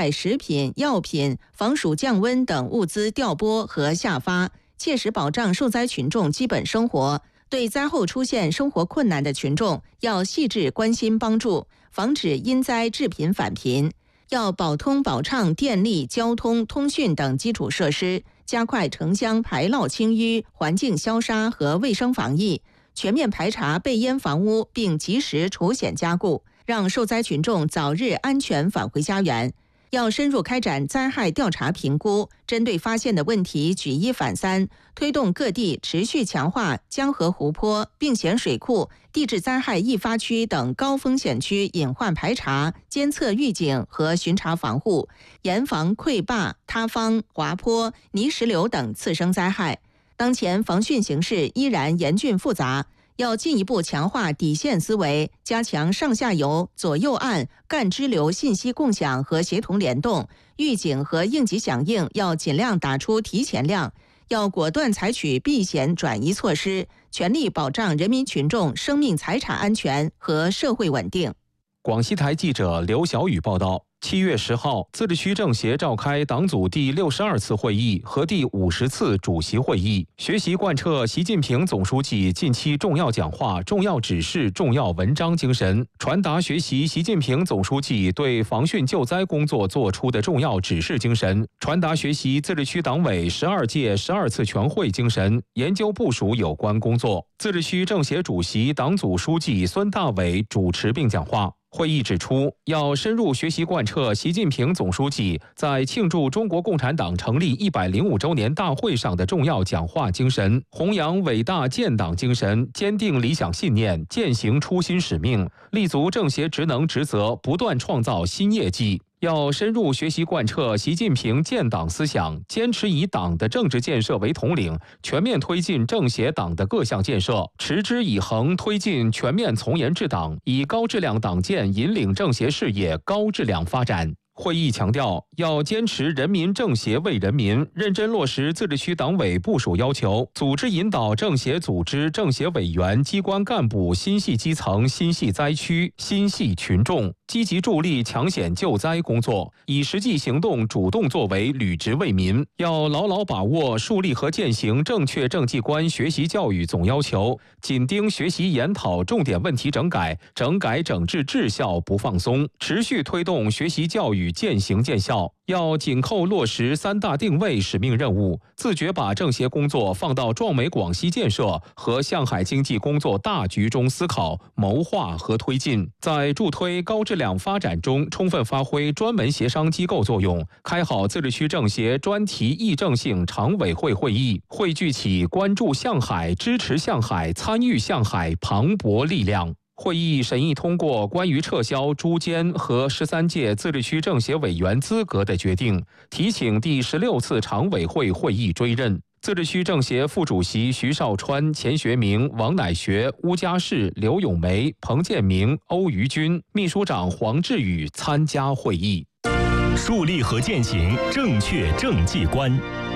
菜、食品、药品、防暑降温等物资调拨和下发，切实保障受灾群众基本生活。对灾后出现生活困难的群众，要细致关心帮助，防止因灾致贫返贫。要保通保畅电力、交通、通讯等基础设施，加快城乡排涝清淤、环境消杀和卫生防疫，全面排查备淹房屋，并及时除险加固，让受灾群众早日安全返回家园。要深入开展灾害调查评估，针对发现的问题举一反三，推动各地持续强化江河湖泊、并咸水库、地质灾害易发区等高风险区隐患排查、监测预警和巡查防护，严防溃坝、塌方、滑坡、泥石流等次生灾害。当前防汛形势依然严峻复杂，要进一步强化底线思维，加强上下游、左右岸、干支流信息共享和协同联动，预警和应急响应要尽量打出提前量，要果断采取避险转移措施，全力保障人民群众生命财产安全和社会稳定。 广西台记者刘晓宇报道。7月10号，自治区政协召开党组第62次会议和第50次主席会议，学习贯彻习近平总书记近期重要讲话、重要指示、重要文章精神，传达学习习近平总书记对防汛救灾工作作出的重要指示精神，传达学习自治区党委12届12次全会精神，研究部署有关工作。自治区政协主席、党组书记孙大伟主持并讲话。会议指出，要深入学习贯彻习近平总书记在庆祝中国共产党成立105周年大会上的重要讲话精神，弘扬伟大建党精神，坚定理想信念，践行初心使命，立足政协职能职责，不断创造新业绩。要深入学习贯彻习近平建党思想，坚持以党的政治建设为统领，全面推进政协党的各项建设，持之以恒推进全面从严治党，以高质量党建引领政协事业高质量发展。会议强调，要坚持人民政协为人民，认真落实自治区党委部署要求，组织引导政协组织、政协委员、机关干部心系基层、心系灾区、心系群众，积极助力抢险救灾工作，以实际行动主动作为履职为民。要牢牢把握树立和践行正确政绩观学习教育总要求，紧盯学习研讨重点问题整改整治治效不放松，持续推动学习教育渐行渐效。要紧扣落实3大定位使命任务，自觉把政协工作放到壮美广西建设和向海经济工作大局中思考、谋划和推进，在助推高质量发展中充分发挥专门协商机构作用，开好自治区政协专题议政性常委会会议，汇聚起关注向海、支持向海、参与向海磅礴力量。会议审议通过关于撤销诸监和13届自治区政协委员资格的决定，提请第16次常委会会议追认。自治区政协副主席徐绍川、钱学明、王乃学、邬家世、刘咏梅、彭建明、欧于军，秘书长黄志宇参加会议。 树立和践行正确政绩观。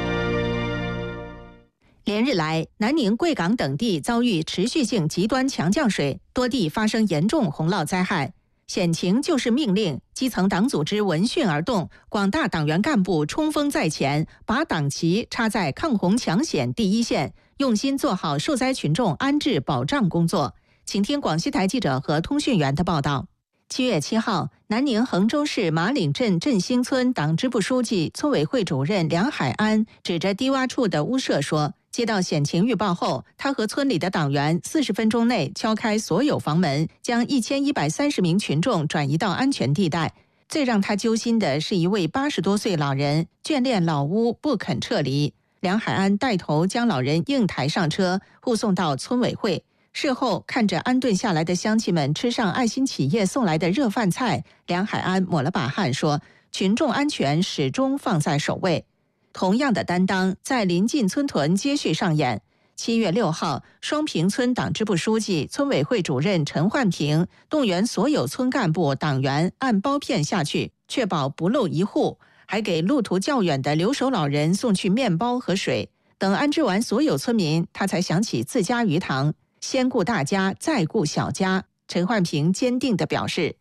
连日来，南宁、贵港等地遭遇持续性极端强降水，多地发生严重洪涝灾害。险情就是命令，基层党组织闻讯而动，广大党员干部冲锋在前，把党旗插在抗洪抢险第一线，用心做好受灾群众安置保障工作。请听广西台记者和通讯员的报道。7月7号，南宁衡州市马岭镇振兴村党支部书记、村委会主任梁海安指着低洼处的屋舍说，接到险情预报后，他和村里的党员40分钟内敲开所有房门，将1130名群众转移到安全地带。最让他揪心的是一位80多岁老人，眷恋老屋不肯撤离。梁海安带头将老人硬抬上车，护送到村委会。事后看着安顿下来的乡亲们吃上爱心企业送来的热饭菜，梁海安抹了把汗说，群众安全始终放在首位。同样的担当在临近村屯接续上演。7月6号，双平村党支部书记、村委会主任陈焕平动员所有村干部党员按包片下去，确保不漏一户，还给路途较远的留守老人送去面包和水。等安置完所有村民，他才想起自家鱼塘，先顾大家，再顾小家。陈焕平坚定地表示，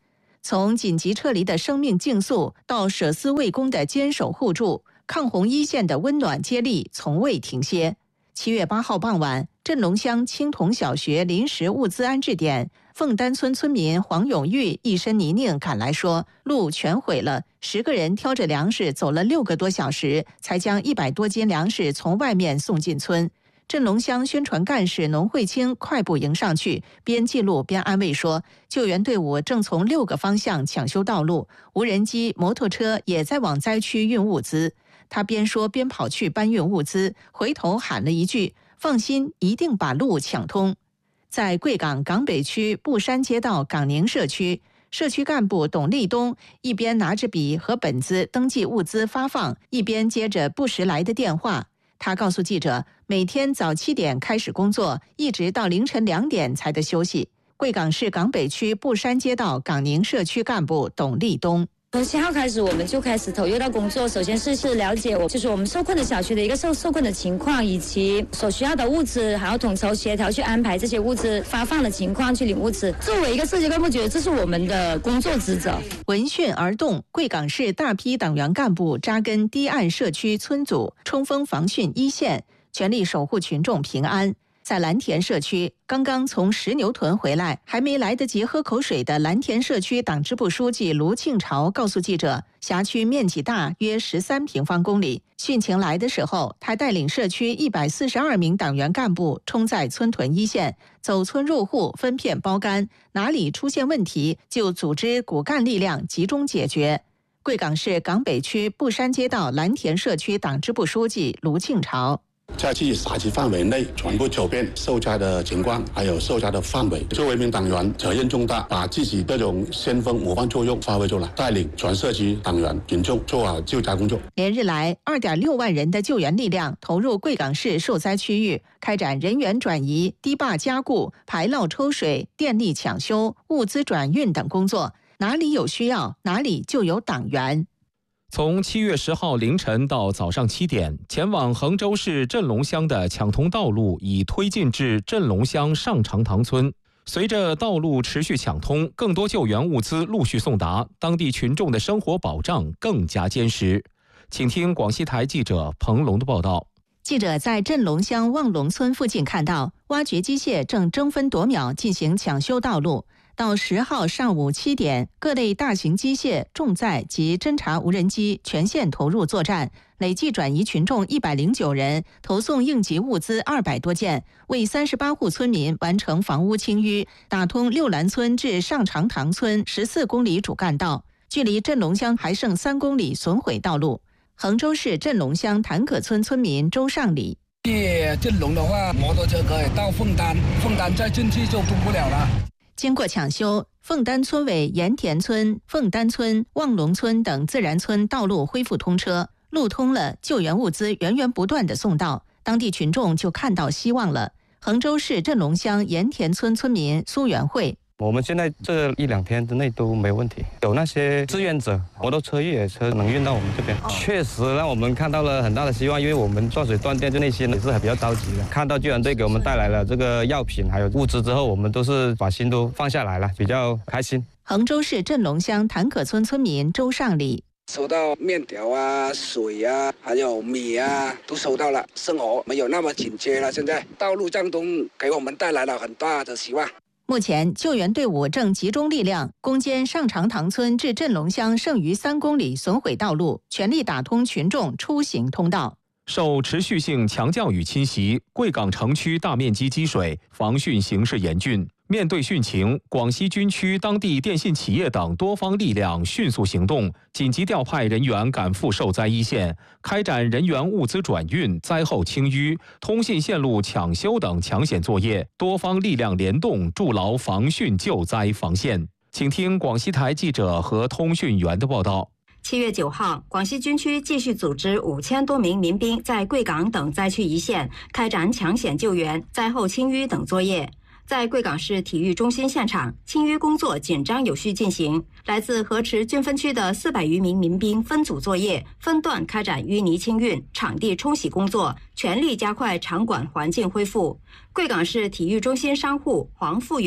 从紧急撤离的生命竞速到舍私为公的坚守互助，抗洪一线的温暖接力从未停歇。7月8号傍晚，镇龙乡青铜小学临时物资安置点，凤丹村村民黄永玉一身泥泞赶来说，路全毁了，10个人挑着粮食走了6个多小时，才将100多斤粮食从外面送进村。镇龙乡宣传干事农慧清快步迎上去，边记录边安慰说，救援队伍正从6个方向抢修道路，无人机、摩托车也在往灾区运物资。他边说边跑去搬运物资，回头喊了一句：“放心，一定把路抢通。”在贵港港北区布山街道港宁社区，社区干部董立东一边拿着笔和本子登记物资发放，一边接着不时来的电话。他告诉记者，每天早7点开始工作，一直到凌晨2点才得休息。贵港市港北区布山街道港宁社区干部董立东。 从7号开始，我们就开始投入到工作。首先是了解就是我们受困的小区的一个受困的情况，以及所需要的物资，还要统筹协调去安排这些物资发放的情况，去领物资。作为一个社区干部，觉得这是我们的工作职责。 闻讯而动，贵港市大批党员干部扎根堤岸社区村组，冲锋防汛一线，全力守护群众平安。在蓝田社区，刚刚从石牛屯回来，还没来得及喝口水的蓝田社区党支部书记卢庆朝告诉记者，辖区面积大，约13平方公里。汛情来的时候，他带领社区142名党员干部冲在村屯一线，走村入户，分片包干，哪里出现问题就组织骨干力量集中解决。贵港市港北区布山街道蓝田社区党支部书记卢庆朝。 在自己辖区范围内全部走遍受灾的情况，还有受灾的范围。作为一名党员，责任重大，把自己这种先锋模范作用发挥出来，带领全社区党员群众做好救灾工作。 连日来，2.6万人的救援力量投入贵港市受灾区域，开展人员转移、堤坝加固、排涝抽水、电力抢修、物资转运等工作。哪里有需要，哪里就有党员。 从7月10号凌晨到早上7点，前往衡州市镇龙乡的抢通道路已推进至镇龙乡上长塘村。随着道路持续抢通，更多救援物资陆续送达，当地群众的生活保障更加坚实。请听广西台记者彭龙的报道。 记者在镇龙乡望龙村附近看到，挖掘机械正争分夺秒进行抢修道路。到10号上午7点，各类大型机械、重载及侦察无人机全线投入作战，累计转移群众109人，投送应急物资200多件，为38户村民完成房屋清淤，打通六兰村至上长塘村14公里主干道，距离镇龙乡还剩3公里损毁道路。衡州市镇龙乡潭可村村民周尚礼。 镇龙的话，摩托车可以到凤丹，凤丹再进去就通不了了。 经过抢修，凤丹村委盐田村、凤丹村、望龙村等自然村道路恢复通车，路通了，救援物资源源不断地送到，当地群众就看到希望了。衡州市镇龙乡盐田村村民苏元慧。 我们现在这1-2天之内都没问题，有那些志愿者，摩托车、越野车能运到我们这边，确实让我们看到了很大的希望。因为我们断水断电，就内心也是比较着急的。看到救援队给我们带来了这个药品还有物资之后，我们都是把心都放下来了，比较开心。 衡州市镇龙乡潭可村村民周尚礼。 收到面条啊、水啊，还有米啊，都收到了。生活没有那么紧缺了，现在道路畅通，给我们带来了很大的希望。 目前，救援队伍正集中力量攻坚上长塘村至镇龙乡剩余3公里损毁道路，全力打通群众出行通道。 受持续性强降雨侵袭，贵港城区大面积积水，防汛形势严峻。面对汛情，广西军区当地电信企业等多方力量迅速行动，紧急调派人员赶赴受灾一线，开展人员物资转运、灾后清淤、通信线路抢修等抢险作业，多方力量联动，筑牢防汛救灾防线。请听广西台记者和通讯员的报道。 7月9号，广西军区继续组织5000多名民兵在贵港等灾区一线开展抢险救援、灾后清淤等作业。在贵港市体育中心现场，清淤工作紧张有序进行。来自河池郡分区的400余名民兵分组作业，分段开展淤泥清运、场地冲洗工作，全力加快场馆环境恢复。贵港市体育中心商户黄富勇：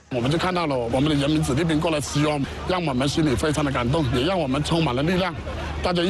我们就看到了我们的人民子弟兵过来支援，让我们心里非常的感动，也让我们充满了力量。大家